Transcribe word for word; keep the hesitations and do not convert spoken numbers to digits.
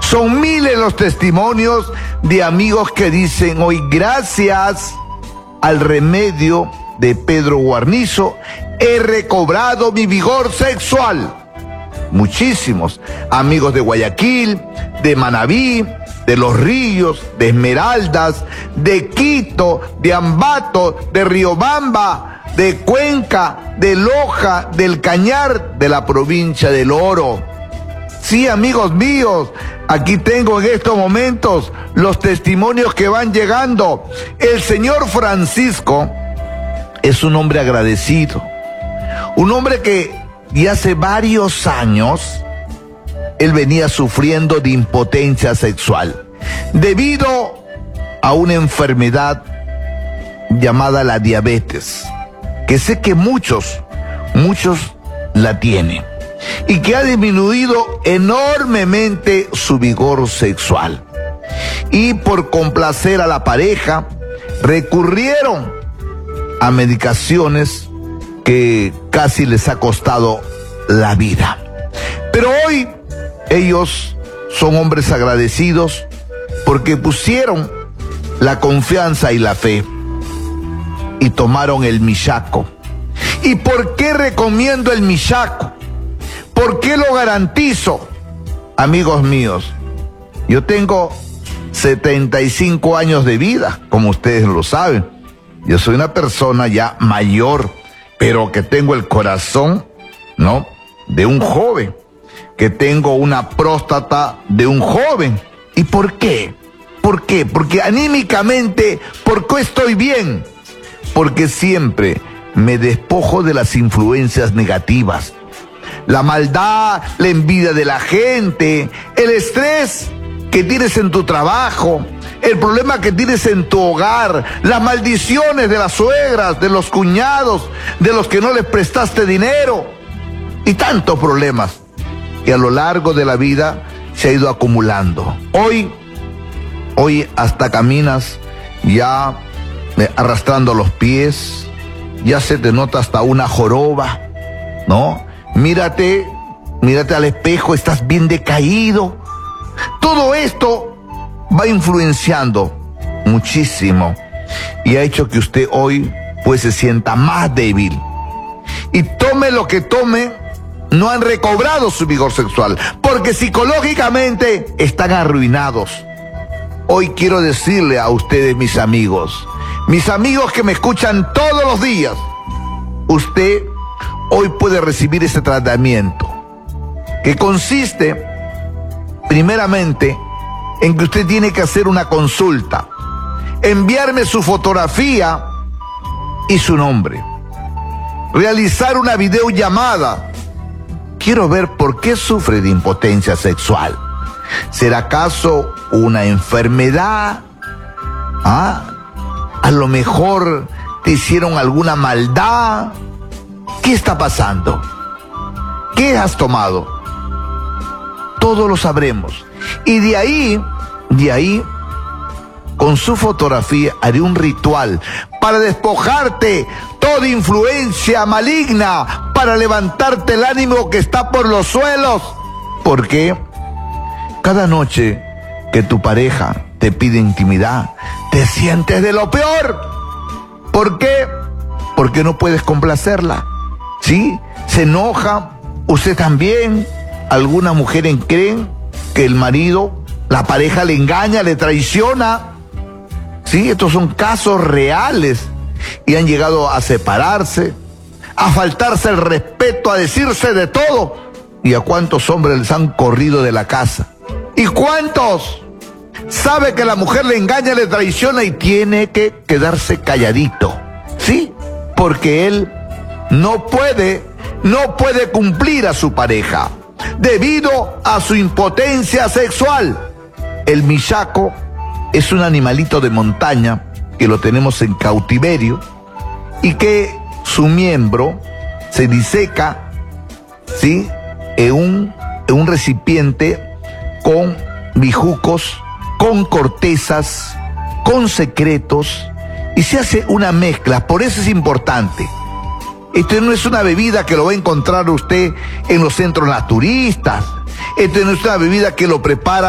Son miles los testimonios de amigos que dicen hoy, gracias al remedio de Pedro Guarnizo, he recobrado mi vigor sexual. Muchísimos amigos de Guayaquil, de Manabí, de Los Ríos, de Esmeraldas, de Quito, de Ambato, de Riobamba, de Cuenca, de Loja, del Cañar, de la provincia del Oro. Sí, amigos míos, aquí tengo en estos momentos los testimonios que van llegando. El señor Francisco es un hombre agradecido, un hombre que de hace varios años él venía sufriendo de impotencia sexual debido a una enfermedad llamada la diabetes, que sé que muchos, muchos la tienen, y que ha disminuido enormemente su vigor sexual. Y por complacer a la pareja, recurrieron a medicaciones que casi les ha costado la vida. Pero hoy ellos son hombres agradecidos porque pusieron la confianza y la fe y tomaron el Misaco. ¿Y por qué recomiendo el Misaco? ¿Por qué lo garantizo? Amigos míos, yo tengo setenta y cinco años de vida, como ustedes lo saben. Yo soy una persona ya mayor, pero que tengo el corazón, ¿no?, de un joven, que tengo una próstata de un joven. ¿Y por qué? ¿Por qué? Porque anímicamente, ¿por qué estoy bien? Porque siempre me despojo de las influencias negativas. La maldad, la envidia de la gente, el estrés que tienes en tu trabajo, el problema que tienes en tu hogar, las maldiciones de las suegras, de los cuñados, de los que no les prestaste dinero, y tantos problemas que a lo largo de la vida se ha ido acumulando. Hoy, hoy hasta caminas ya eh, arrastrando los pies, ya se te nota hasta una joroba, ¿no? Mírate, mírate al espejo, estás bien decaído. Todo esto va influenciando muchísimo y ha hecho que usted hoy pues se sienta más débil. Y tome lo que tome, no han recobrado su vigor sexual, porque psicológicamente están arruinados. Hoy quiero decirle a ustedes, mis amigos, mis amigos que me escuchan todos los días, usted hoy puede recibir ese tratamiento, que consiste primeramente en que usted tiene que hacer una consulta, enviarme su fotografía y su nombre, realizar una videollamada. Quiero ver por qué sufre de impotencia sexual. ¿Será acaso una enfermedad? ¿Ah? A lo mejor te hicieron alguna maldad. ¿Qué está pasando? ¿Qué has tomado? Todo lo sabremos. Y de ahí, de ahí, con su fotografía haré un ritual para despojarte toda influencia maligna, para levantarte el ánimo que está por los suelos. Porque cada noche que tu pareja te pide intimidad, te sientes de lo peor. ¿Por qué? Porque no puedes complacerla. ¿Sí? Se enoja. Usted también. Algunas mujeres creen que el marido, la pareja le engaña, le traiciona. Sí, estos son casos reales y han llegado a separarse, a faltarse el respeto, a decirse de todo. ¿Y a cuántos hombres les han corrido de la casa? ¿Y cuántos sabe que la mujer le engaña, le traiciona y tiene que quedarse calladito? ¿Sí? Porque él no puede, no puede cumplir a su pareja debido a su impotencia sexual. El Misaco es un animalito de montaña que lo tenemos en cautiverio y que su miembro se diseca, ¿sí?, en un, en un recipiente con bijucos, con cortezas, con secretos, y se hace una mezcla. Por eso es importante. Esto no es una bebida que lo va a encontrar usted en los centros naturistas. Esto no es una bebida que lo prepara